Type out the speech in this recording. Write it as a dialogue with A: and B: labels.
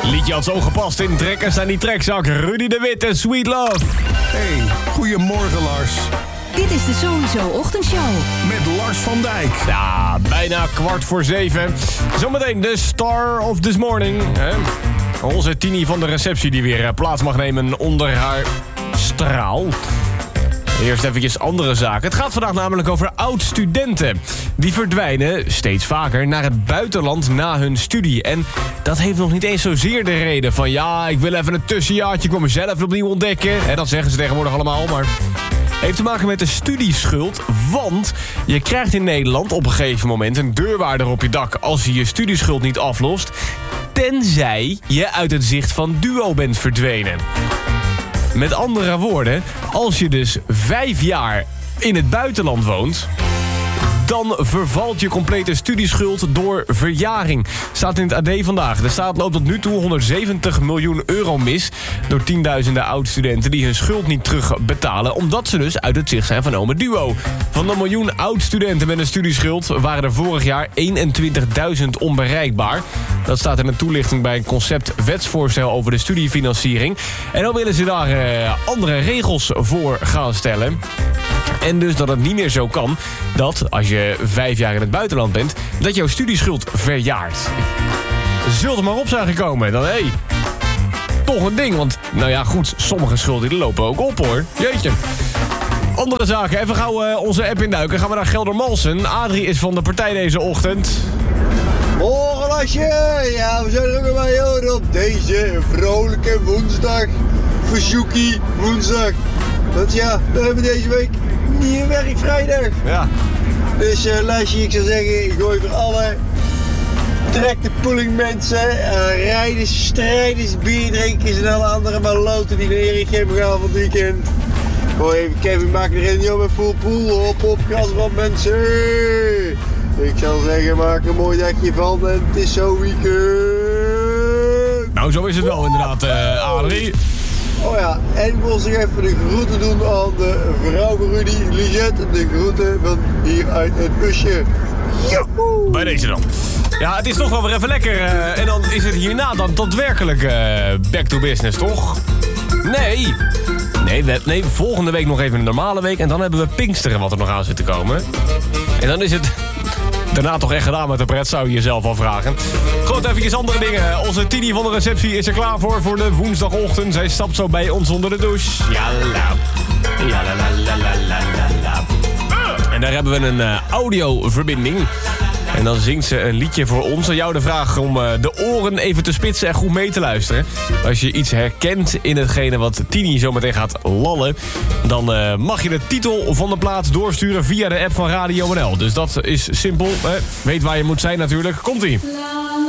A: Liedje had zo gepast in Trekkers aan die trekzak. Rudy de Wit en Sweet Love.
B: Hey, goedemorgen Lars.
C: Dit is de Sowieso Ochtendshow.
B: Met Lars van Dijk.
A: Ja, bijna 6:15. Zometeen de Star of This Morning. Hè? Onze Tini van de receptie die weer plaats mag nemen onder haar straal. Eerst eventjes andere zaken. Het gaat vandaag namelijk over oud-studenten. Die verdwijnen steeds vaker naar het buitenland na hun studie. En dat heeft nog niet eens zozeer de reden van... ja, ik wil even een tussenjaartje, ik wil mezelf opnieuw ontdekken. Hè, dat zeggen ze tegenwoordig allemaal, maar... heeft te maken met de studieschuld, want je krijgt in Nederland op een gegeven moment een deurwaarder op je dak als je je studieschuld niet aflost, tenzij je uit het zicht van Duo bent verdwenen. Met andere woorden, als je dus 5 jaar in het buitenland woont, dan vervalt je complete studieschuld door verjaring. Staat in het AD vandaag. De staat loopt tot nu toe 170 miljoen euro mis door tienduizenden oud-studenten die hun schuld niet terugbetalen, omdat ze dus uit het zicht zijn van ome Duo. Van de miljoen oud-studenten met een studieschuld waren er vorig jaar 21.000 onbereikbaar. Dat staat in een toelichting bij een concept wetsvoorstel over de studiefinanciering. En dan willen ze daar andere regels voor gaan stellen. En dus dat het niet meer zo kan dat, als je 5 jaar in het buitenland bent, dat jouw studieschuld verjaart. Zult er maar op zijn gekomen. Dan, toch een ding. Want, nou ja, goed, sommige schulden die lopen ook op, hoor. Jeetje. Andere zaken. Even gauw onze app induiken. Gaan we naar Geldermalsen. Adrie is van de partij deze ochtend.
D: Morgen Lasje! Ja, we zijn er ook weer bij hoor, op deze vrolijke woensdag. Verzoekie woensdag. Want ja, we hebben deze week niet een werkvrijdag.
A: Ja.
D: Dus Lasje, ik zou zeggen, ik gooi voor alle tractorpulling mensen, rijders, strijders, bierdrinkers en alle andere maloten die naar Erik hebben gaan van het weekend. Gooi even Kevin maken erin, joh, met full pool, op gas van mensen. Ik zou zeggen, maak een mooi dagje van en het is zo weekend.
A: Nou, zo is het wel inderdaad, Adrie.
D: Oh ja, en ik wil zich even de groeten doen aan de vrouw van Rudy, Lisette. De groeten van hier uit het busje. Joehoe!
A: Bij deze dan. Ja, het is toch wel weer even lekker. En dan is het hierna dan daadwerkelijk back to business, toch? Nee, volgende week nog even een normale week. En dan hebben we Pinksteren wat er nog aan zit te komen. En dan is het daarna toch echt gedaan met de pret, zou je jezelf al vragen. Goed, eventjes andere dingen. Onze Tini van de receptie is er klaar voor de woensdagochtend. Zij stapt zo bij ons onder de douche. En daar hebben we een audioverbinding. En dan zingt ze een liedje voor ons. Aan jou de vraag om de oren even te spitsen en goed mee te luisteren. Als je iets herkent in hetgene wat Tini zo meteen gaat lallen, dan mag je de titel van de plaats doorsturen via de app van Radio NL. Dus dat is simpel. Weet waar je moet zijn natuurlijk. Komt-ie.